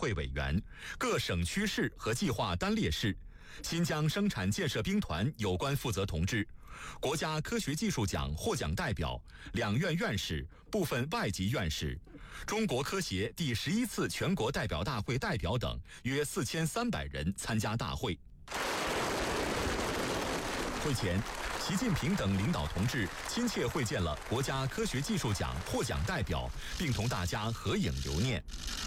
会委员、各省区市和计划单列市、新疆生产建设兵团有关负责同志、国家科学技术奖获奖代表、两院院士、部分外籍院士、中国科协第11次全国代表大会代表等约4300人参加大会。会前，习近平等领导同志亲切会见了国家科学技术奖获奖代表，并同大家合影留念。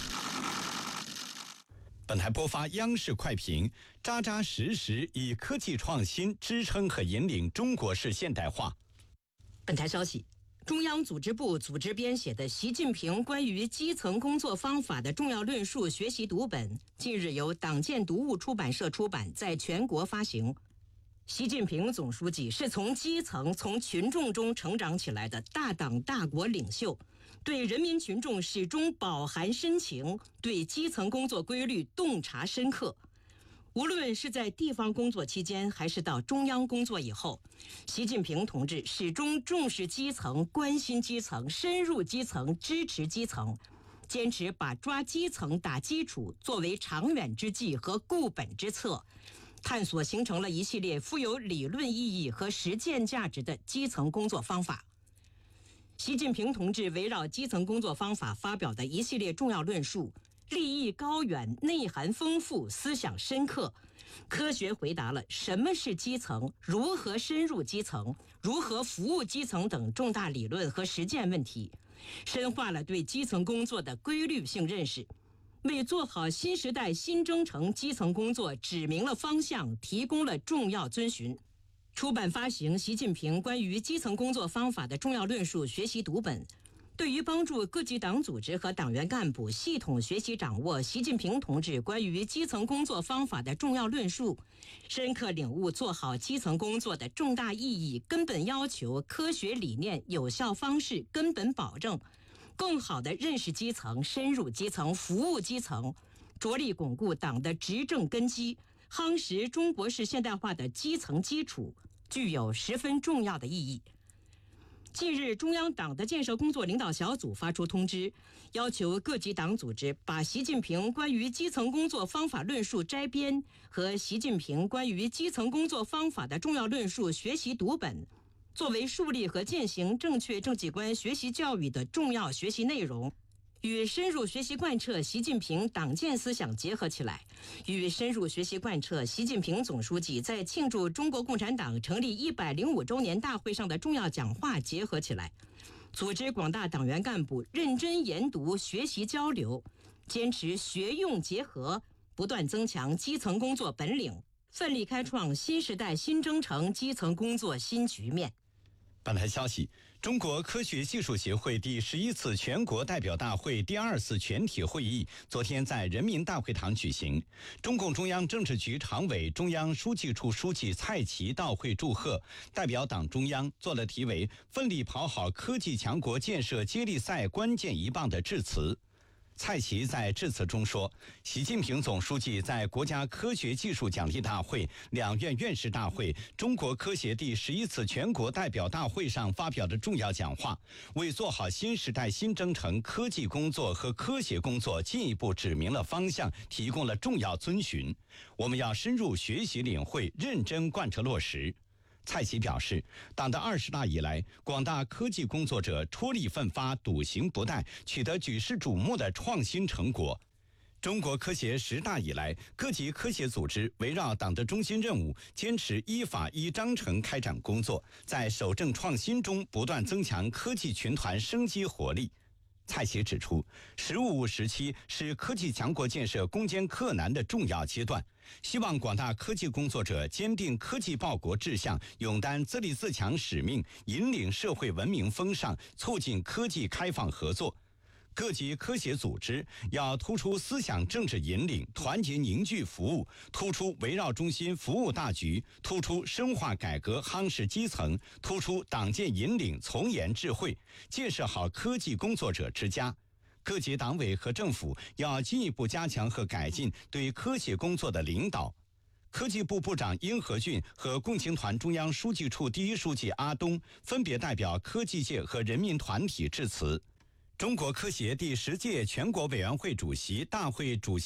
本台播发央视快评，扎扎实实以科技创新支撑和引领中国式现代化。 本台消息，中央组织部组织编写的《习近平关于基层工作方法的重要论述》学习读本，近日由党建读物出版社出版，在全国发行。习近平总书记是从基层、从群众中成长起来的大党大国领袖，对人民群众始终饱含深情，对基层工作规律洞察深刻。无论是在地方工作期间，还是到中央工作以后，习近平同志始终重视基层、关心基层、深入基层、支持基层，坚持把抓基层打基础作为长远之计和固本之策，探索形成了一系列富有理论意义和实践价值的基层工作方法。习近平同志围绕基层工作方法发表的一系列重要论述，立意高远，内涵丰富，思想深刻，科学回答了什么是基层、如何深入基层、如何服务基层等重大理论和实践问题，深化了对基层工作的规律性认识，为做好新时代新征程基层工作指明了方向，提供了重要遵循。出版发行《习近平关于基层工作方法的重要论述》学习读本，对于帮助各级党组织和党员干部系统学习掌握习近平同志关于基层工作方法的重要论述，深刻领悟做好基层工作的重大意义、根本要求、科学理念、有效方式、根本保证，更好地认识基层、深入基层、服务基层，着力巩固党的执政根基，夯实中国式现代化的基层基础，具有十分重要的意义。近日，中央党的建设工作领导小组发出通知，要求各级党组织把习近平关于基层工作方法论述摘编和习近平关于基层工作方法的重要论述学习读本作为树立和践行正确政绩观学习教育的重要学习内容，与深入学习贯彻习近平党建思想结合起来，与深入学习贯彻习近平总书记在庆祝中国共产党成立105周年大会上的重要讲话结合起来，组织广大党员干部认真研读学习交流，坚持学用结合，不断增强基层工作本领，奋力开创新时代新征程基层工作新局面。 本台消息，中国科学技术协会第11次全国代表大会第2次全体会议昨天在人民大会堂举行。中共中央政治局常委、中央书记处书记蔡奇到会祝贺，代表党中央做了题为“奋力跑好科技强国建设接力赛关键一棒”的致辞。蔡奇在致辞中说，习近平总书记在国家科学技术奖励大会、两院院士大会、中国科协第11次全国代表大会上发表的重要讲话，为做好新时代新征程科技工作和科协工作进一步指明了方向，提供了重要遵循。我们要深入学习领会，认真贯彻落实。蔡奇表示，党的20大以来，广大科技工作者出力奋发，笃行不怠，取得举世瞩目的创新成果。中国科协10大以来，各级科协组织围绕党的中心任务，坚持依法依章程开展工作，在守正创新中不断增强科技群团生机活力。蔡奇指出，“15+5”时期是科技强国建设攻坚克难的重要阶段，希望广大科技工作者坚定科技报国志向，勇担自立自强使命，引领社会文明风尚，促进科技开放合作。各级科协组织要突出思想政治引领，团结凝聚服务，突出围绕中心服务大局，突出深化改革夯实基层，突出党建引领从严治慧，建设好科技工作者之家。各级党委和政府要进一步加强和改进对科协工作的领导。科技部部长殷和俊和共青团中央书记处第一书记阿东分别代表科技界和人民团体致辞。中国科协第10届全国委员会主席、大会主席